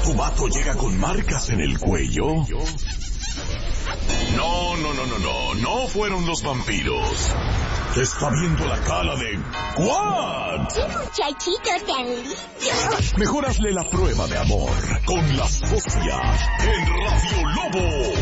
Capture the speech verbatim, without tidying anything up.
Fumato llega con marcas en el cuello. No, no, no, no, no, no fueron los vampiros. Está viendo la cara de Quad. ¡Qué muchachito tan lindo! Mejor hazle la prueba de amor con la socia en Radio Lobo.